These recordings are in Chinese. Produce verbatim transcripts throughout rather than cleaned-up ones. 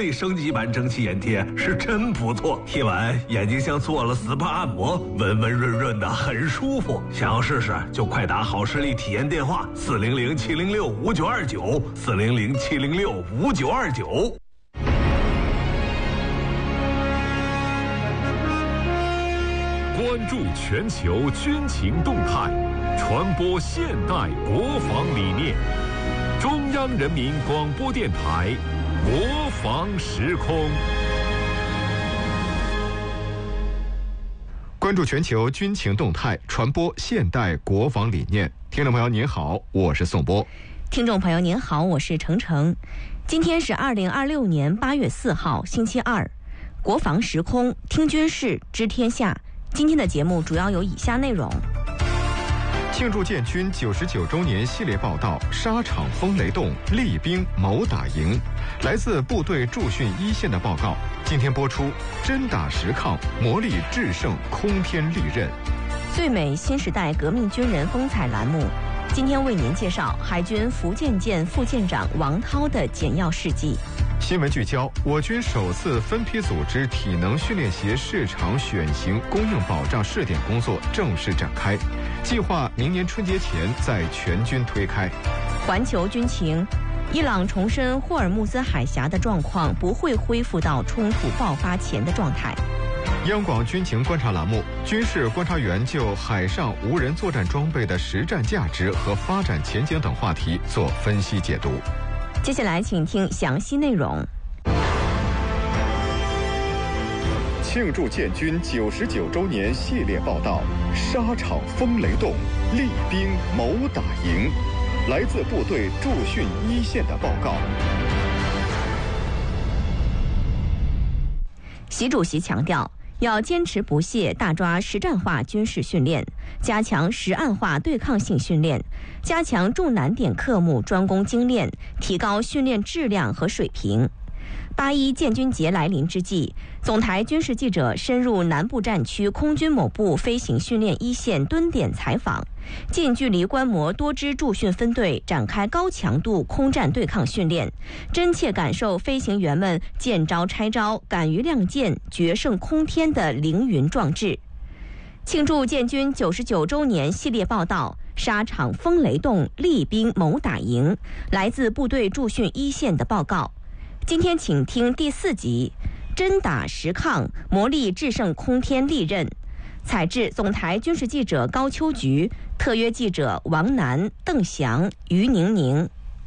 力升级版蒸汽眼贴是真不错，贴完眼睛像做了 S P A 按摩，温温润润的，很舒服。想要试试就快打好视力体验电话四零零七零六五九二九四零零七零六五九二九。 关注全球军情动态，传播现代国防理念。中央人民广播电台国防时空。 关注全球军情动态，传播现代国防理念。听众朋友您好，我是宋波。 听众朋友您好，我是程程。今天是二零二六年八月四号，星期二。国防时空，听军事，知天下。今天的节目主要有以下内容： 庆祝建军九十九周年系列报道，沙场风雷动，厉兵谋打赢。来自部队驻训一线的报告，今天播出。真打实抗，磨砺制胜空天利刃。 最美新时代革命军人风采栏目，今天为您介绍海军福建舰副舰长王涛的简要事迹。 新闻聚焦：我军首次分批组织体能训练鞋市场选型供应保障试点工作正式展开，计划明年春节前在全军推开。 环球军情：伊朗重申霍尔木兹海峡的状况不会恢复到冲突爆发前的状态。 央广军情观察栏目，军事观察员就海上无人作战装备的实战价值和发展前景等话题做分析解读。 接下来请听详细内容。 庆祝建军九十九周年系列报道，沙场风雷动，厉兵谋打赢。来自部队驻训一线的报告。 习主席强调，要坚持不懈大抓实战化军事训练，加强实案化对抗性训练，加强重难点科目专攻精练，提高训练质量和水平。八一建军节来临之际，总台军事记者深入南部战区空军某部飞行训练一线蹲点采访，近距离观摩多支驻训分队展开高强度空战对抗训练，真切感受飞行员们见招拆招、敢于亮剑、决胜空天的凌云壮志。庆祝建军九十九周年系列报道，沙场风雷动，厉兵谋打赢。来自部队驻训一线的报告。今天请听第四集，真打实抗，磨砺制胜空天利刃。采制总台军事记者高秋菊，特约记者王楠、邓翔、于宁宁。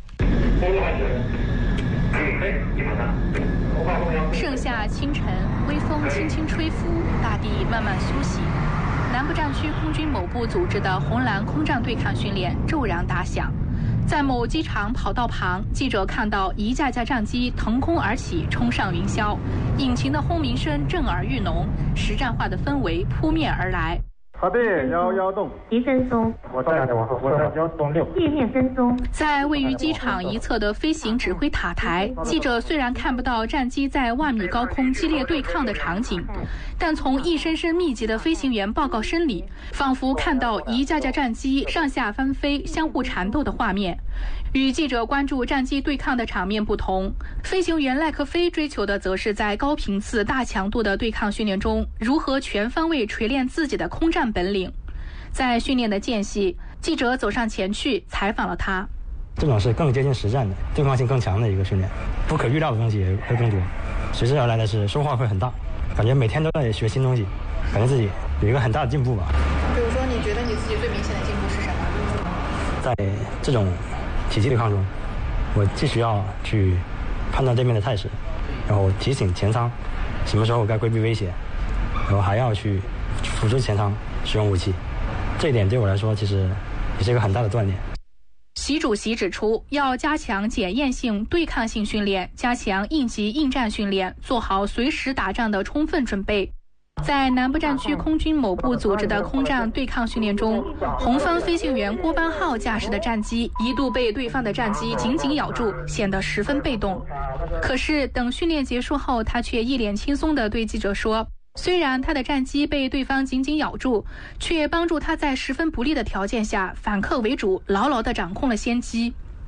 盛夏清晨，微风轻轻吹拂，大地慢慢苏醒。南部战区空军某部组织的红蓝空战对抗训练骤然打响。在某机场跑道旁，记者看到一架架战机腾空而起，冲上云霄，引擎的轰鸣声震耳欲聋，实战化的氛围扑面而来。 好的，幺幺洞， 急跟踪， 我在我我在幺洞六， 地面跟踪。 在位于机场一侧的飞行指挥塔台，记者虽然看不到战机在万米高空激烈对抗的场景，但从一声声密集的飞行员报告声里，仿佛看到一架架战机上下翻飞、相互缠斗的画面。与记者关注战机对抗的场面不同，飞行员赖克飞追求的则是在高频次、大强度的对抗训练中，如何全方位锤炼自己的空战本领。在训练的间隙，记者走上前去采访了他。 这种是更接近实战的、对抗性更强的一个训练，不可预料的东西也会更多，随之而来的是收获会很大，感觉每天都在学新东西，感觉自己有一个很大的进步吧。 比如说，你觉得你自己最明显的进步是什么？ 在这种体系对抗中，我既需要去判断对面的态势，然后提醒前舱什么时候该规避威胁，然后还要去辅助前舱使用武器。这一点对我来说其实也是一个很大的锻炼。 习主席指出，要加强检验性、对抗性训练，加强应急应战训练，做好随时打仗的充分准备。在南部战区空军某部组织的空战对抗训练中，红方飞行员郭班浩驾驶的战机一度被对方的战机紧紧咬住，显得十分被动。可是等训练结束后，他却一脸轻松地对记者说，虽然他的战机被对方紧紧咬住，却帮助他在十分不利的条件下反客为主，牢牢地掌控了先机。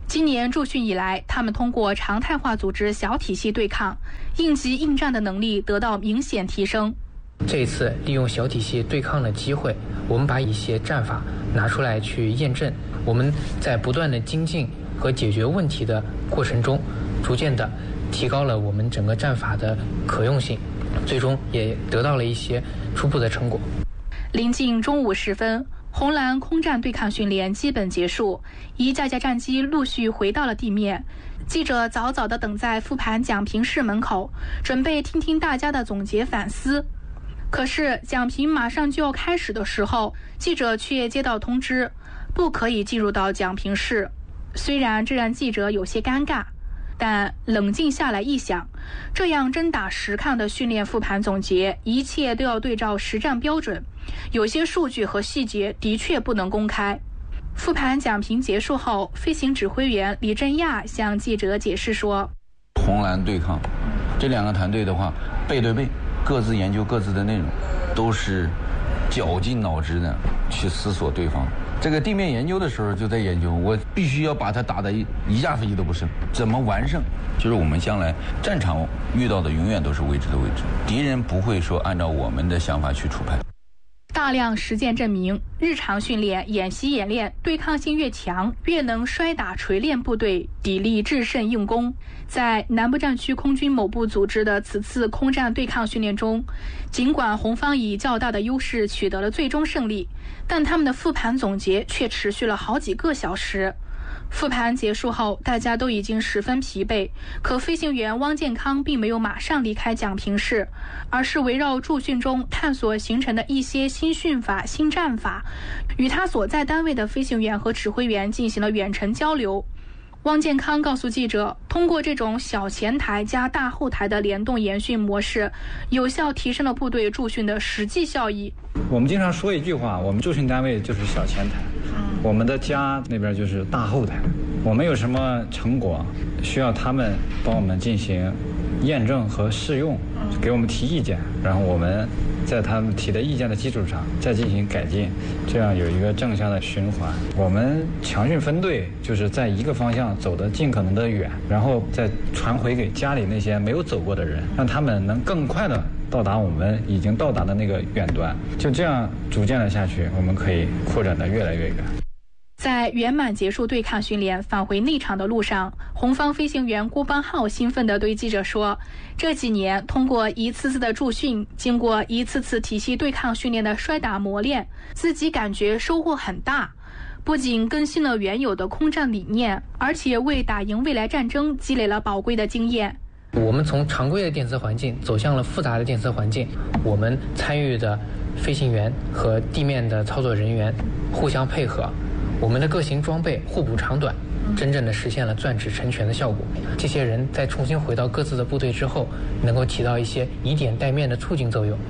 今年驻训以来，他们通过常态化组织小体系对抗，应急应战的能力得到明显提升。 这一次利用小体系对抗的机会，我们把一些战法拿出来去验证。我们在不断的精进和解决问题的过程中，逐渐的提高了我们整个战法的可用性，最终也得到了一些初步的成果。 临近中午时分，红蓝空战对抗训练基本结束，一架架战机陆续回到了地面。记者早早地等在复盘讲评室门口，准备听听大家的总结反思。可是讲评马上就要开始的时候，记者却接到通知，不可以进入到讲评室。虽然这让记者有些尴尬，但冷静下来一想，这样真打实看的训练复盘总结，一切都要对照实战标准，有些数据和细节的确不能公开。复盘讲评结束后，飞行指挥员李振亚向记者解释说， 红蓝对抗这两个团队的话，背对背各自研究各自的内容，都是绞尽脑汁的去思索对方。这个地面研究的时候就在研究，我必须要把它打得一一架飞机都不剩，怎么完胜？就是我们将来战场遇到的永远都是未知的未知，敌人不会说按照我们的想法去出牌。 大量实践证明，日常训练、演习演练，对抗性越强，越能摔打锤炼部队，砥砺制胜硬攻。在南部战区空军某部组织的此次空战对抗训练中，尽管红方以较大的优势取得了最终胜利，但他们的复盘总结却持续了好几个小时。复盘结束后，大家都已经十分疲惫，可飞行员汪建康并没有马上离开讲评室，而是围绕驻训中探索形成的一些新训法、新战法，与他所在单位的飞行员和指挥员进行了远程交流。汪建康告诉记者，通过这种小前台加大后台的联动研训模式，有效提升了部队驻训的实际效益。 我们经常说一句话，我们驻训单位就是小前台，我们的家那边就是大后台。我们有什么成果需要他们帮我们进行验证和试用，给我们提意见，然后我们在他们提的意见的基础上再进行改进，这样有一个正向的循环。我们强训分队就是在一个方向走得尽可能的远，然后再传回给家里那些没有走过的人，让他们能更快的到达我们已经到达的那个远端。就这样逐渐的下去，我们可以扩展得越来越远。 在圆满结束对抗训练返回内场的路上，红方飞行员郭邦浩兴奋地对记者说，这几年通过一次次的驻训，经过一次次体系对抗训练的摔打磨练，自己感觉收获很大，不仅更新了原有的空战理念，而且为打赢未来战争积累了宝贵的经验。 我们从常规的电磁环境走向了复杂的电磁环境，我们参与的飞行员和地面的操作人员互相配合，我们的各型装备互补长短，真正的实现了钻指成拳的效果。这些人在重新回到各自的部队之后，能够起到一些以点带面的促进作用。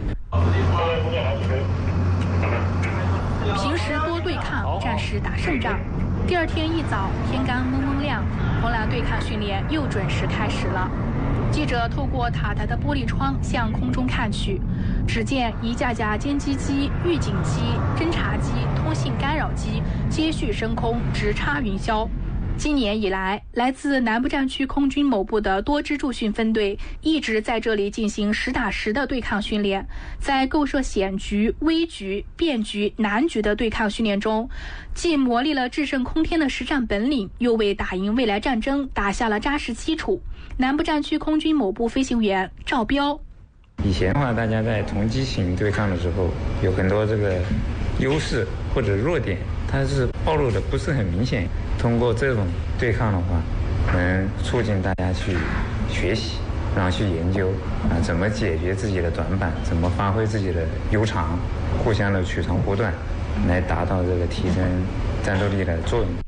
平时多对抗，战时打胜仗。第二天一早，天刚蒙蒙亮，红蓝对抗训练又准时开始了。记者透过塔台的玻璃窗向空中看去，只见一架架歼击机、预警机、侦察机、通信干扰机接续升空，直插云霄。今年以来，来自南部战区空军某部的多支驻训分队一直在这里进行实打实的对抗训练，在构设险局、危局、变局、难局的对抗训练中，既磨砺了制胜空天的实战本领，又为打赢未来战争打下了扎实基础。南部战区空军某部飞行员赵彪， 以前的话，大家在同机型对抗的时候，有很多这个优势或者弱点，它是暴露的不是很明显。通过这种对抗的话，能促进大家去学习，然后去研究啊，怎么解决自己的短板，怎么发挥自己的优长，互相的取长补短，来达到这个提升战斗力的作用。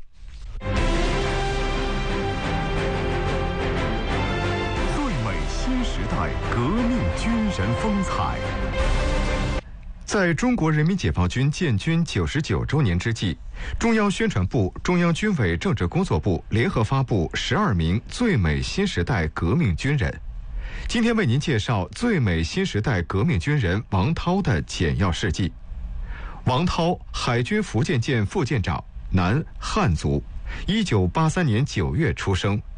最美新时代革命军人风采。 在中国人民解放军建军九十九周年之际，中央宣传部、中央军委政治工作部联合发布十二名最美新时代革命军人。今天为您介绍最美新时代革命军人王涛的简要事迹。王涛，海军福建舰副舰长，男，汉族， 一九八三年九月出生，